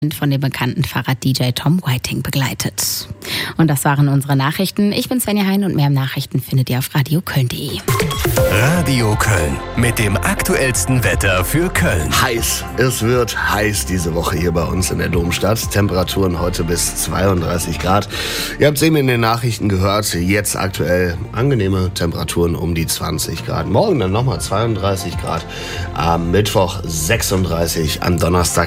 von dem bekannten Fahrrad-DJ Tom Whiting begleitet. Und das waren unsere Nachrichten. Ich bin Svenja Hein und mehr Nachrichten findet ihr auf radioköln.de. Radio Köln mit dem aktuellsten Wetter für Köln. Heiß. Es wird heiß diese Woche hier bei uns in der Domstadt. Temperaturen heute bis 32 Grad. Ihr habt es eben in den Nachrichten gehört. Jetzt aktuell angenehme Temperaturen um die 20 Grad. Morgen dann nochmal 32 Grad. Am Mittwoch 36. Am Donnerstag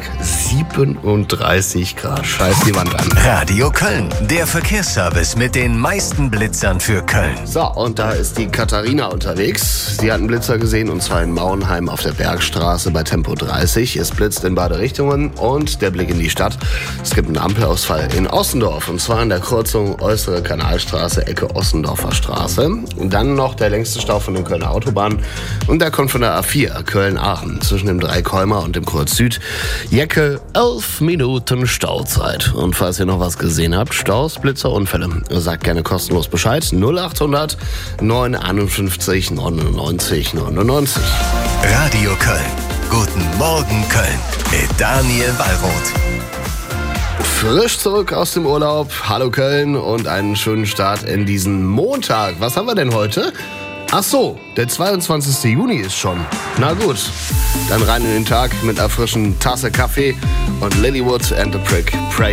37 Grad. Scheiß die Wand an. Radio Köln, der Verkehrsservice mit den meisten Blitzern für Köln. So, und da ist die Katharina unterwegs. Sie hat einen Blitzer gesehen, und zwar in Mauenheim auf der Bergstraße bei Tempo 30. Es blitzt in beide Richtungen und der Blick in die Stadt. Es gibt einen Ampelausfall in Ossendorf, und zwar an der Kreuzung Äußere Kanalstraße, Ecke Ossendorfer Straße. Und dann noch der längste Stau von den Kölner Autobahnen, und der kommt von der A4 Köln-Aachen zwischen dem Dreikäumer und dem Kreuz Süd. Jecke 11 Minuten Stauzeit. Und falls ihr noch was gesehen habt, Staus, Blitzer, Unfälle, sagt gerne kostenlos Bescheid. 0800 951 99 99. Radio Köln. Guten Morgen Köln mit Daniel Wallroth. Frisch zurück aus dem Urlaub. Hallo Köln und einen schönen Start in diesen Montag. Was haben wir denn heute? Ach so, der 22. Juni ist schon. Na gut, dann rein in den Tag mit einer frischen Tasse Kaffee und Lilywood and the Prick Pray